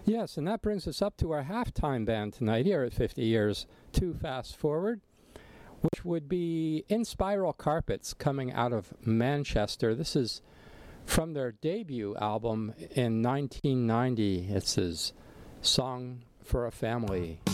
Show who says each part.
Speaker 1: Yes, and that brings us up to our halftime band tonight here at 50 Years Too Fast Forward, which would be In Spiral Carpets, coming out of Manchester. This is from their debut album in 1990. It's his Song for a Family.